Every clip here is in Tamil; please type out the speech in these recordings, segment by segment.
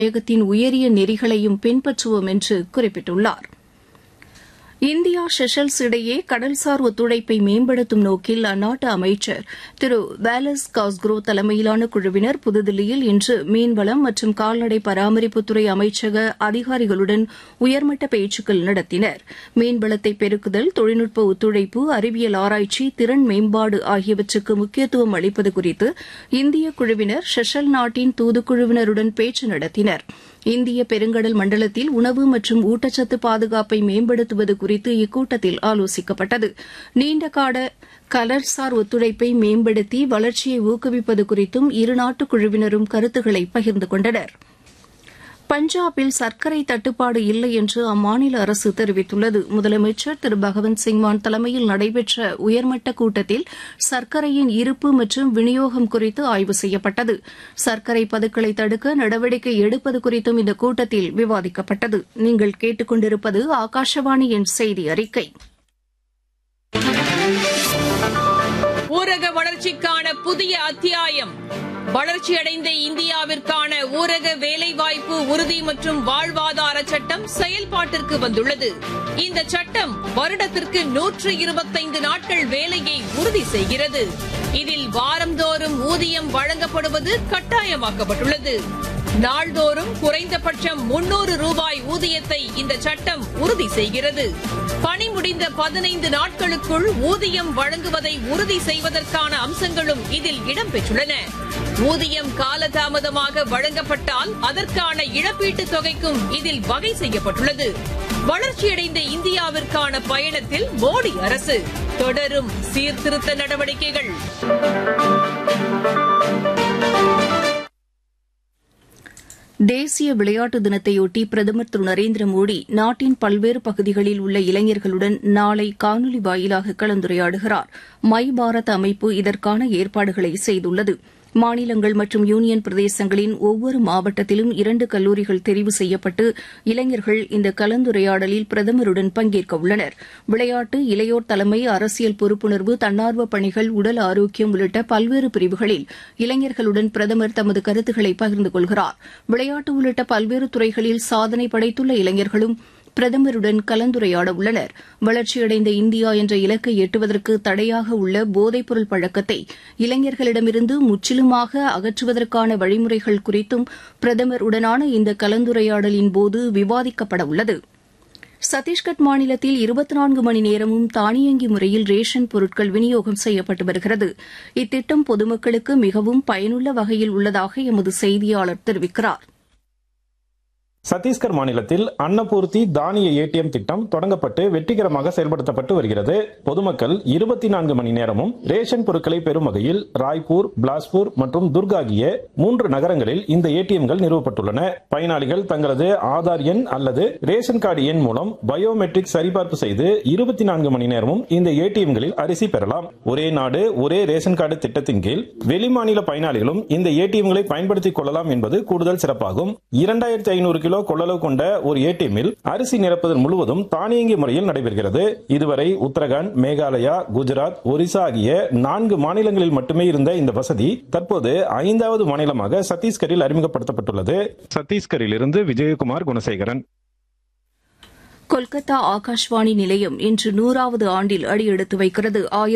நாயகத்தின் உயரிய நெறிகளையும் பின்பற்றுவோம் என்று குறிப்பிட்டுள்ளார். இந்தியா செஷல்ஸ் இடையே கடல்சார் ஒத்துழைப்பை மேம்படுத்தும் நோக்கில் அந்நாட்டு அமைச்சர் திரு வேலஸ் காஸ்க்ரோ தலைமையிலான குழுவினர் புதுதில்லியில் இன்று மீன்வளம் மற்றும் கால்நடை பராமரிப்புத்துறை அமைச்சக அதிகாரிகளுடன் உயர்மட்ட பேச்சுக்கள் நடத்தினர். மீன்வளத்தை பெருக்குதல், தொழில்நுட்ப ஒத்துழைப்பு, அறிவியல் ஆராய்ச்சி, திறன் மேம்பாடு ஆகியவற்றுக்கு முக்கியத்துவம் அளிப்பது குறித்து இந்திய குழுவினர் செஷல் நாட்டின் தூதுக்குழுவினருடன் பேச்சு நடத்தினர். இந்திய பெருங்கடல் மண்டலத்தில் உணவு மற்றும் ஊட்டச்சத்து பாதுகாப்பை மேம்படுத்துவது குறித்து இக்கூட்டத்தில் ஆலோசிக்கப்பட்டது. நீண்டகால கடல்சார் ஒத்துழைப்பை மேம்படுத்தி வளர்ச்சியை ஊக்குவிப்பது குறித்தும் இருநாட்டு குழுவினரும் கருத்துக்களை பகிர்ந்து கொண்டனர். பஞ்சாபில் சர்க்கரை தட்டுப்பாடு இல்லை என்று அம்மாநில அரசு தெரிவித்துள்ளது. முதலமைச்சர் திரு பகவந்த் சிங் மான் தலைமையில் நடைபெற்ற உயர்மட்ட கூட்டத்தில் சர்க்கரையின் இருப்பு மற்றும் விநியோகம் குறித்து ஆய்வு செய்யப்பட்டது. சர்க்கரை பதுக்களை தடுக்க நடவடிக்கை எடுப்பது குறித்தும் இந்த கூட்டத்தில் விவாதிக்கப்பட்டது. நீங்கள் கேட்டுக் கொண்டிருப்பது ஆகாஷவாணியின் செய்தி அறிக்கை. ஊரக வளர்ச்சிக்கான புதிய அத்தியாயம். வளர்ச்சியடைந்த இந்தியாவிற்கான ஊரக வேலைவாய்ப்பு உறுதி மற்றும் வாழ்வாதார சட்டம் செயல்பாட்டிற்கு வந்துள்ளது. இந்த சட்டம் வருடத்திற்கு 125 நாட்கள் வேலையை உறுதி செய்கிறது. இதில் வாரந்தோறும் ஊதியம் வழங்கப்படுவது கட்டாயமாக்கப்பட்டுள்ளது. நாள்தோறும் குறைந்தபட்சம் 300 ரூபாய் ஊதியத்தை இந்த சட்டம் உறுதி செய்கிறது. பணி முடிந்த 15 நாட்களுக்குள் ஊதியம் வழங்குவதை உறுதி செய்வதற்கான அம்சங்களும் இதில் இடம்பெற்றுள்ளன. ஊதியம் காலதாமதமாக வழங்கப்பட்டால் அதற்கான இழப்பீட்டுத் தொகைக்கும் இதில் வகை செய்யப்பட்டுள்ளது. வளர்ச்சியடைந்த இந்தியாவிற்கான பயணத்தில் மோடி அரசு தொடரும் சீர்திருத்த நடவடிக்கைகள். தேசிய விளையாட்டு தினத்தையொட்டி பிரதமர் திரு நரேந்திர மோடி நாட்டின் பல்வேறு பகுதிகளில் உள்ள இளைஞர்களுடன் நாளை காணொலி வாயிலாக கலந்துரையாடுகிறார். மை பாரத் அமைப்பு இதற்கான ஏற்பாடுகளை செய்துள்ளது. மாநிலங்கள் மற்றும் யூனியன் பிரதேசங்களின் ஒவ்வொரு மாவட்டத்திலும் 2 கல்லூரிகள் தெரிவு செய்யப்பட்டு இளைஞர்கள் இந்த கலந்துரையாடலில் பிரதமருடன் பங்கேற்க உள்ளனர். விளையாட்டு, இளையோர் தலைமை, அரசியல் பொறுப்புணர்வு, தன்னார்வ பணிகள், உடல் ஆரோக்கியம் உள்ளிட்ட பல்வேறு பிரிவுகளில் இளைஞர்களுடன் பிரதமர் தமது கருத்துக்களை பகிர்ந்து கொள்கிறார். விளையாட்டு உள்ளிட்ட பல்வேறு துறைகளில் சாதனை படைத்துள்ள இளைஞர்களும் பிரதமருடன் கலந்துரையாட உள்ளனர். வளர்ச்சியடைந்த இந்தியா என்ற இலக்கை எட்டுவதற்கு தடையாக உள்ள போதைப்பொருள் பழக்கத்தை இளைஞர்களிடமிருந்து முற்றிலுமாக அகற்றுவதற்கான வழிமுறைகள் குறித்தும் பிரதமர் உடனான இந்த கலந்துரையாடலின்போது விவாதிக்கப்பட உள்ளது. சத்தீஸ்கட் மாநிலத்தில் 24 மணி நேரமும் தானியங்கி முறையில் ரேஷன் பொருட்கள் விநியோகம் செய்யப்பட்டு வருகிறது. இத்திட்டம் பொதுமக்களுக்கு மிகவும் பயனுள்ள வகையில் உள்ளதாக எமது செய்தியாளர் தெரிவிக்கிறார். சத்தீஸ்கர் மாநிலத்தில் அன்னபூர்த்தி தானிய ஏடிஎம் திட்டம் தொடங்கப்பட்டு வெற்றிகரமாக செயல்படுத்தப்பட்டு வருகிறது. பொதுமக்கள் 24 மணி நேரமும் ரேஷன் பொருட்களை பெறும் வகையில் ராய்ப்பூர், பிலாஸ்பூர் மற்றும் துர்க் ஆகிய 3 நகரங்களில் இந்த ஏடிஎம்கள் நிறுவப்பட்டுள்ளன. பயனாளிகள் தங்களது ஆதார் எண் அல்லது ரேஷன் கார்டு எண் மூலம் பயோமெட்ரிக் சரிபார்ப்பு செய்து 24 மணி நேரமும் இந்த ஏடிஎம்களில் அரிசி பெறலாம். ஒரே நாடு ஒரே ரேஷன் கார்டு திட்டத்தின் கீழ் வெளிமாநில பயனாளிகளும் இந்த ஏடிஎம்களை பயன்படுத்திக் கொள்ளலாம் என்பது கூடுதல் சிறப்பாகும். 2500 கிலோ கொள்ளளவு கொண்ட ஒரு ஏடிஎம்மில் அரிசி நிரப்புதல் முழுவதும் தானியங்கி முறையில் நடைபெறுகிறது. இதுவரை உத்தரகாண்ட், மேகாலயா, குஜராத், ஒரிசா ஆகிய 4 மாநிலங்களில் மட்டுமே இருந்த இந்த வசதி தற்போது 5வது மாநிலமாக சத்தீஸ்கரில் அறிமுகப்படுத்தப்பட்டுள்ளது. சத்தீஸ்கரில் இருந்து விஜயகுமார் குணசேகரன். கொல்கத்தா ஆகாஷ்வாணி நிலையம் இன்று 100வது ஆண்டில் அடியெடுத்து வைக்கிறது.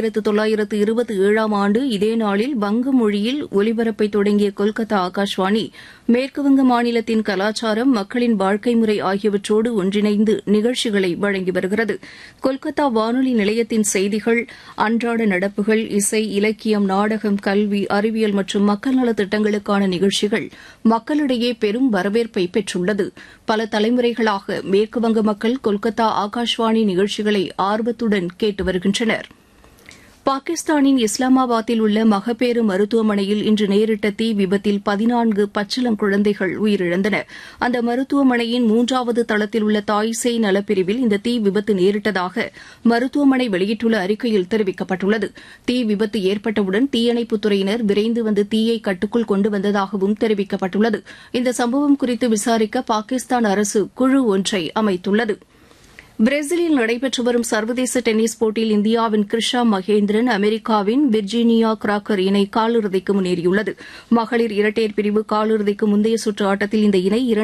1927ஆம் ஆண்டு இதே நாளில் வங்க மொழியில் ஒலிபரப்பை தொடங்கிய கொல்கத்தா ஆகாஷ்வாணி மேற்குவங்க மாநிலத்தின் கலாச்சாரம், மக்களின் வாழ்க்கை முறை ஆகியவற்றோடு ஒன்றிணைந்து நிகழ்ச்சிகளை வழங்கி வருகிறது. கொல்கத்தா வானொலி நிலையத்தின் செய்திகள், அன்றாட நடப்புகள், இசை, இலக்கியம், நாடகம், கல்வி, அறிவியல் மற்றும் மக்கள் நலத் திட்டங்களுக்கான நிகழ்ச்சிகள் மக்களிடையே பெரும் வரவேற்பை பெற்றுள்ளது. பல தலைமுறைகளாக மேற்குவங்க மக்கள் கொல்கத்தா ஆகாஷ்வாணி நிகழ்ச்சிகளை ஆர்வத்துடன் கேட்டு வருகின்றனர். பாகிஸ்தானின் இஸ்லாமாபாத்தில் உள்ள மகப்பேறு மருத்துவமனையில் இன்று நேரிட்ட தீ விபத்தில் 14 பச்சிளங்குழந்தைகள் உயிரிழந்தன. அந்த மருத்துவமனையின் 3வது தளத்தில் உள்ள தாய்சேய் நலப்பிரிவில் இந்த தீ விபத்து நேரிட்டதாக மருத்துவமனை வெளியிட்டுள்ள அறிக்கையில் தெரிவிக்கப்பட்டுள்ளது. தீ விபத்து ஏற்பட்டவுடன் தீயணைப்புத் துறையினர் விரைந்து வந்து தீயை கட்டுக்குள் கொண்டு வந்ததாகவும் தெரிவிக்கப்பட்டுள்ளது. இந்த சம்பவம் குறித்து விசாரிக்க பாகிஸ்தான் அரசு குழு ஒன்றை அமைத்துள்ளது. பிரேசிலில் நடைபெற்று வரும் சர்வதேச டென்னிஸ் போட்டியில் இந்தியாவின் கிருஷா மகேந்திரன் அமெரிக்காவின் விர்ஜீனியா கிராக்கர் இணை காலிறுதிக்கு முன்னேறியுள்ளது. மகளிர் இரட்டையர் பிரிவு காலிறுதிக்கு முந்தைய சுற்று ஆட்டத்தில் இந்த இணை